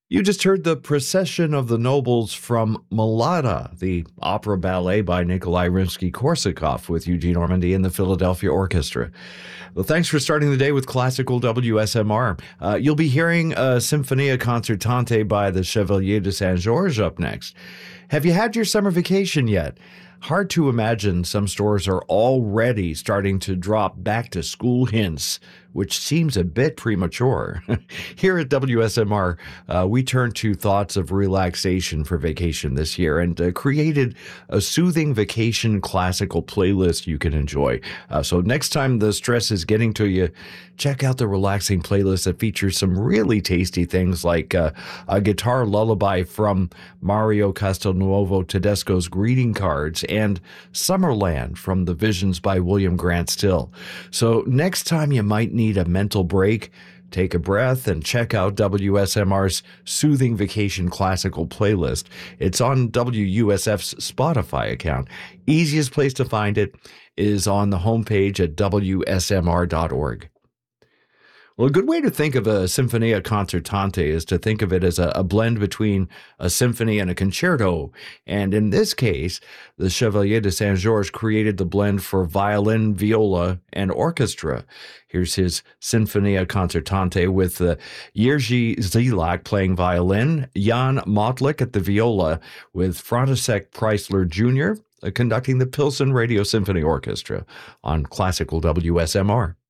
You just heard the Procession of the Nobles from Mlada, the opera ballet by Nikolai Rimsky-Korsakov with Eugene Ormandy and the Philadelphia Orchestra. Well, thanks for starting the day with classical WSMR. You'll be hearing a Sinfonia Concertante by the Chevalier de Saint-Georges up next. Have you had your summer vacation yet? Hard to imagine some stores are already starting to drop back to school hints, which seems a bit premature. Here at WSMR, we turned to thoughts of relaxation for vacation this year and created a soothing vacation classical playlist you can enjoy. So next time the stress is getting to you, check out the relaxing playlist that features some really tasty things like a guitar lullaby from Mario Castelnuovo Tedesco's Greeting Cards and Summerland from the Visions by William Grant Still. So next time you might need a mental break, take a breath and check out WSMR's Soothing Vacation Classical playlist. It's on WUSF's Spotify account. Easiest place to find it is on the homepage at WSMR.org. Well, a good way to think of a Sinfonia Concertante is to think of it as a blend between a symphony and a concerto. And in this case, the Chevalier de Saint-Georges created the blend for violin, viola, and orchestra. Here's his Sinfonia Concertante with Jerzy Zielak playing violin, Jan Motlik at the viola, with František Preisler Jr. Conducting the Pilsen Radio Symphony Orchestra on Classical WSMR.